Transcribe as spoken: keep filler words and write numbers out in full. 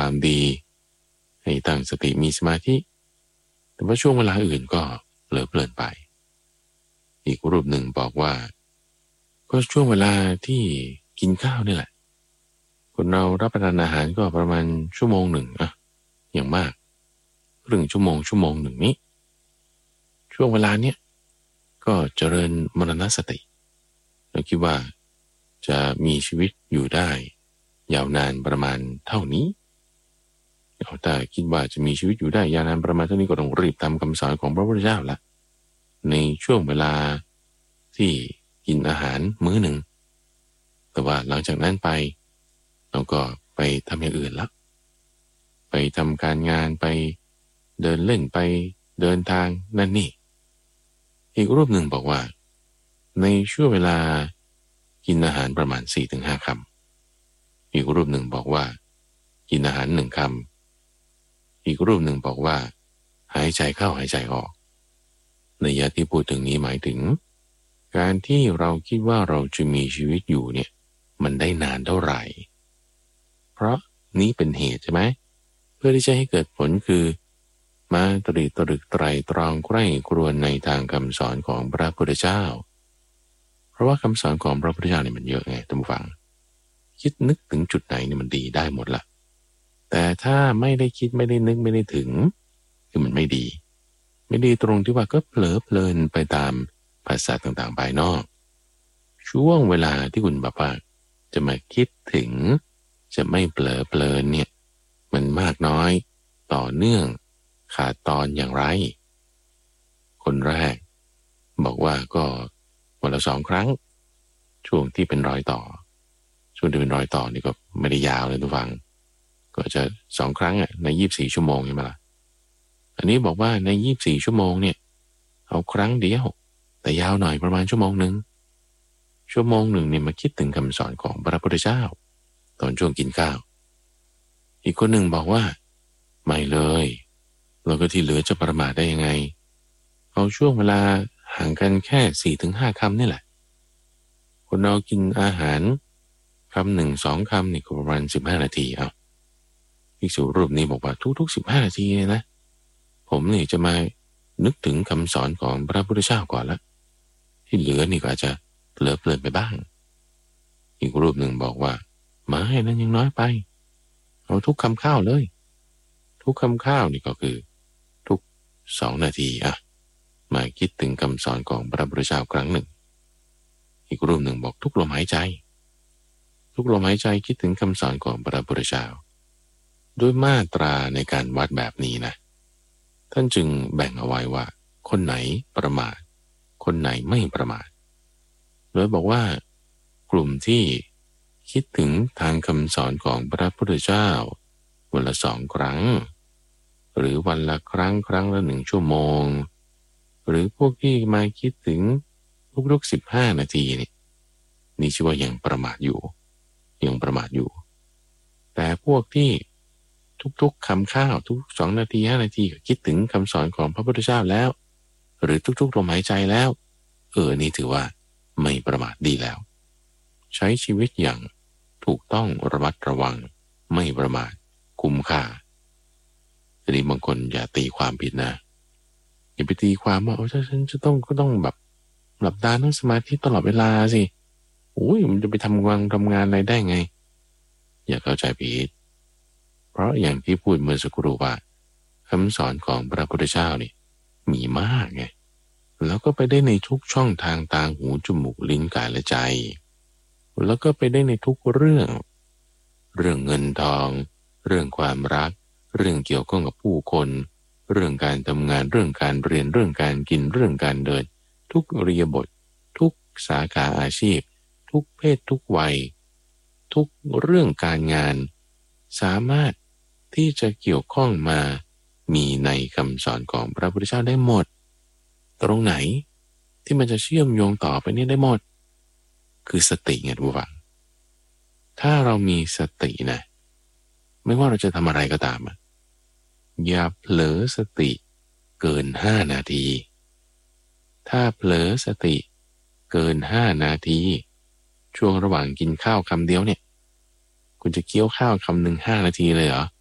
ความดีให้ตั้งสติมีสมาธิแต่ว่าช่วงเวลาอื่นก็เผลอเพลินไปอีกรูปหนึ่งบอกว่าก็ช่วงเวลาที่กินข้าวนี่แหละคนเรารับประทานอาหารก็ประมาณชั่วโมงหนึ่งอะอย่างมากครึ่งชั่วโมงชั่วโมงหนึ่งนี้ช่วงเวลาเนี้ยก็เจริญมรณสติเราคิดว่าจะมีชีวิตอยู่ได้ยาวนานประมาณเท่านี้เอาแต่คิดว่าจะมีชีวิตอยู่ได้ยาวนานประมาณเท่านี้ก็ต้องรีบทำคำสอนของพระพุทธเจ้าละในช่วงเวลาที่กินอาหารมื้อหนึ่งแต่ว่าหลังจากนั้นไปเราก็ไปทำอย่างอื่นละไปทำการงานไปเดินเล่นไปเดินทางนั่นนี่อีกรูปหนึ่งบอกว่าในช่วงเวลากินอาหารประมาณ สี่ถึงห้า คำอีกรูปหนึ่งบอกว่ากินอาหารหนึ่งคำอีกรูปหนึ่งบอกว่าหายใจเข้าหายใจออกในยะที่พูดถึงนี้หมายถึงการที่เราคิดว่าเราจะมีชีวิตอยู่เนี่ยมันได้นานเท่าไหร่เพราะนี้เป็นเหตุใช่ไหมเพื่อที่จะให้เกิดผลคือมาตรีตรึกไตรตรองใคร่ครวญในทางคำสอนของพระพุทธเจ้าเพราะว่าคำสอนของพระพุทธเจ้าเนี่ยมันเยอะไงท่านผู้ฟังคิดนึกถึงจุดไหนเนี่ยมันดีได้หมดละแต่ถ้าไม่ได้คิดไม่ได้นึกไม่ได้ถึงคือมันไม่ดีไม่ดีตรงที่ว่าก็เผลอเพลินไปตามภาษาต่างๆภายนอกช่วงเวลาที่คุณแบบว่าจะมาคิดถึงจะไม่เผลอเพลินเนี่ยมันมากน้อยต่อเนื่องขาดตอนอย่างไรคนแรกบอกว่าก็วันละสองครั้งช่วงที่เป็นรอยต่อช่วงที่เป็นรอยต่อนี่ก็ไม่ได้ยาวเลยทุกฟังก็จะสองครั้งอ่ะในยี่สิบสี่ชั่วโมงใช่ไหมล่ะอันนี้บอกว่าในยี่สิบสี่ชั่วโมงเนี่ยเอาครั้งเดียวแต่ยาวหน่อยประมาณชั่วโมงหนึ่งชั่วโมงหนึ่งเนี่ยมาคิดถึงคำสอนของพระพุทธเจ้าตอนช่วงกินข้าวอีกคนหนึ่งบอกว่าไม่เลยเราก็ที่เหลือจะประมาทได้ยังไงเอาช่วงเวลาห่างกันแค่ สี่ถึงห้า คำนี่แหละคนเรากินอาหารคำหนึ่งสองคำนี่ก็ประมาณสิบห้านาทีเอาภิกษุรูปนี้บอกว่าทุกๆสิบห้านาทีนะผมนี่จะมานึกถึงคำสอนของพระพุทธเจ้าก่อนละที่เหลือนี่ก็อาจจะเผลอเพลินไปบ้างอีกรูปหนึ่งบอกว่าไม่นั้นยังน้อยไปเอาทุกคำข้าวเลยทุกคำข้าวนี่ก็คือทุกสองนาทีอะมาคิดถึงคำสอนของพระพุทธเจ้าครั้งหนึ่งอีกรูปหนึ่งบอกทุกลมหายใจทุกลมหายใจคิดถึงคำสอนของพระพุทธเจ้าด้วยมาตราในการวัดแบบนี้นะท่านจึงแบ่งเอาไว้ว่าคนไหนประมาทคนไหนไม่ประมาทโดยบอกว่ากลุ่มที่คิดถึงทางคำสอนของพระพุทธเจ้าวันละสองครั้งหรือวันละครั้งครั้งละหนึ่งชั่วโมงหรือพวกที่มาคิดถึงทุกๆสิบห้านาทีนี่นี่ชื่อว่ายังประมาทอยู่ยังประมาทอยู่แต่พวกที่ทุกๆคำข้าวทุกสองนาทีห้านาทีก็คิดถึงคำสอนของพระพุทธเจ้าแล้วหรือทุกๆลมหายใจแล้วเออนี่ถือว่าไม่ประมาทดีแล้วใช้ชีวิตอย่างถูกต้องระมัดระวังไม่ประมาทคุ้มค่าทีนี้บางคนอย่าตีความผิดนะอย่าไปตีความว่าโอ้ฉันจะต้องก็ต้องแบบหลับตานั่งสมาธิตลอดเวลาสิโอ้ยมันจะไปทำงานทำงานอะไรได้ไงอย่าเข้าใจผิดเพราะอย่างที่พูดเมื่อสักครู่ว่าคำสอนของพระพุทธเจ้านี่มีมากไงแล้วก็ไปได้ในทุกช่องทางตาหูจมูกลิ้นกายและใจแล้วก็ไปได้ในทุกเรื่องเรื่องเงินทองเรื่องความรักเรื่องเกี่ยวข้องกับผู้คนเรื่องการทำงานเรื่องการเรียนเรื่องการกินเรื่องการเดินทุกอิริยาบถทุกสาขาอาชีพทุกเพศทุกวัยทุกเรื่องการงานสามารถที่จะเกี่ยวข้องมามีในคำสอนของพระพุทธเจ้าได้หมดตรงไหนที่มันจะเชื่อมโยงต่อไปนี่ได้หมดคือสติไงทุกฝังถ้าเรามีสตินะไม่ว่าเราจะทำอะไรก็ตามอย่าเผลอสติเกินห้านาทีถ้าเผลอสติเกินห้านาทีช่วงระหว่างกินข้าวคำเดียวเนี่ยคุณจะเคี้ยวข้าวคำหนึ่งห้านาทีเลยเหรอ